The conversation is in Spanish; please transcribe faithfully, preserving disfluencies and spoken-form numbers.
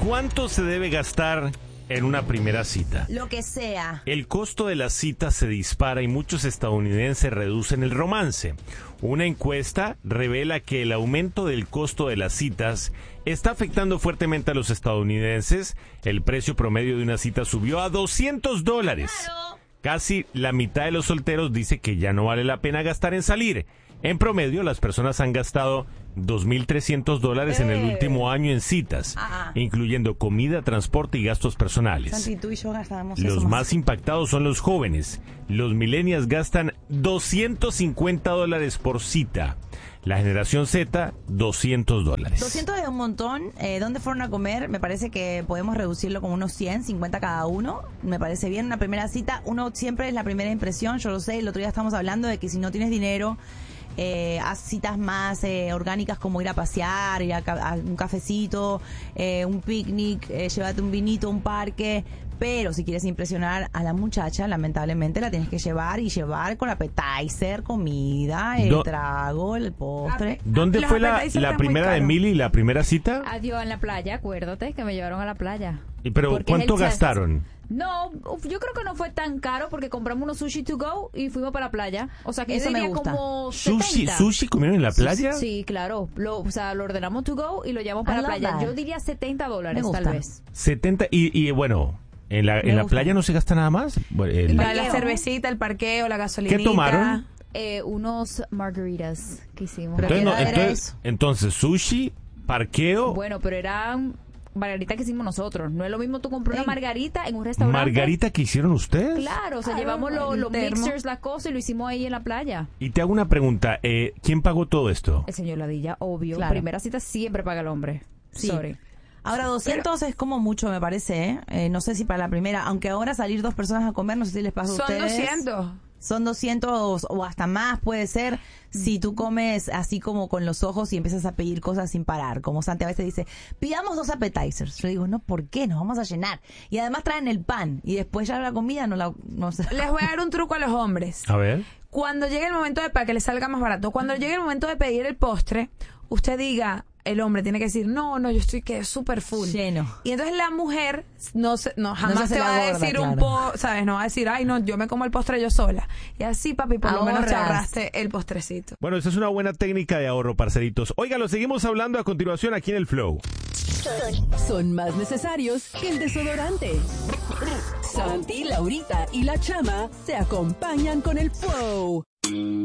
¿Cuánto se debe gastar en una primera cita? Lo que sea. El costo de la cita se dispara y muchos estadounidenses reducen el romance. Una encuesta revela que el aumento del costo de las citas está afectando fuertemente a los estadounidenses. El precio promedio de una cita subió a doscientos dólares. Claro. Casi la mitad de los solteros dice que ya no vale la pena gastar en salir. En promedio, las personas han gastado dos mil trescientos dólares en el último año en citas, Ah. incluyendo comida, transporte y gastos personales. Santi, tú y yo gastábamos Los eso más impactados son los jóvenes. Los millennials gastan doscientos cincuenta dólares por cita. La generación Z, doscientos dólares. doscientos es un montón. Eh, ¿Dónde fueron a comer? Me parece que podemos reducirlo como unos cien, cincuenta cada uno. Me parece bien. Una primera cita, uno siempre es la primera impresión. Yo lo sé, el otro día estamos hablando de que si no tienes dinero, eh, haz citas más eh, orgánicas como ir a pasear, ir a, ca- a un cafecito, eh, un picnic, eh, llévate un vinito, un parque. Pero si quieres impresionar a la muchacha, lamentablemente la tienes que llevar y llevar con appetizer, comida, el Do- trago, el postre. ¿Dónde Los fue la, appetizers la están muy primera de caros. Milly, la primera cita? Adiós en la playa, acuérdate que me llevaron a la playa. Y pero Porque ¿cuánto es el test. gastaron? No, uf, yo creo que no fue tan caro porque compramos unos sushi to go y fuimos para la playa. O sea que Eso yo me diría gusta. como ¿Sushi, setenta. sushi comieron en la playa? Sí, claro. Lo, o sea, lo ordenamos to go y lo llevamos para I la love playa. that. Yo diría setenta dólares Me tal gusta. vez. setenta y, y bueno, ¿en la, en la gusta. playa no se gasta nada más? Bueno, el- La, la Parqueo. cervecita, el parqueo, la gasolinita. ¿Qué tomaron? Eh, unos margaritas que hicimos. Pero entonces, no, ¿qué era entonces, eso? entonces, sushi, parqueo, Bueno, pero eran margaritas que hicimos nosotros. No es lo mismo tú comprar una Ey. margarita en un restaurante. margarita que hicieron ustedes. Claro, o sea, Claro, llevamos lo- el los termo. mixers, la cosa y lo hicimos ahí en la playa. Y te hago una pregunta, eh, ¿quién pagó todo esto? El señor Ladilla, obvio. Claro. Primera cita siempre paga el hombre. Sí. Sorry. Ahora, doscientos es como mucho, me parece, ¿eh? Eh, no sé si para la primera, aunque ahora salir dos personas a comer, no sé si les pasa a Son ustedes. doscientos. Son doscientos o hasta más, puede ser, si tú comes así como con los ojos y empiezas a pedir cosas sin parar. Como Santi a veces dice, pidamos dos appetizers. Yo digo, no, ¿por qué? Nos vamos a llenar. Y además traen el pan. Y después ya la comida no la... No sé. Les voy a dar un truco a los hombres. A ver. Cuando llegue el momento de para que les salga más barato, cuando llegue el momento de pedir el postre, usted diga, el hombre tiene que decir, no, no, yo estoy que súper full. Lleno. Y entonces la mujer no se, no No jamás se hace te la va a gorda, decir un claro. po, sabes, no va a decir, ay no, yo me como el postre yo sola. Y así, papi, por lo menos te Ahorras. ahorraste el postrecito. Bueno, esa es una buena técnica de ahorro, parceritos. Oiga, lo seguimos hablando a continuación aquí en el Flow. Son más necesarios que el desodorante. Santi, Laurita y la Chama se acompañan con el Flow.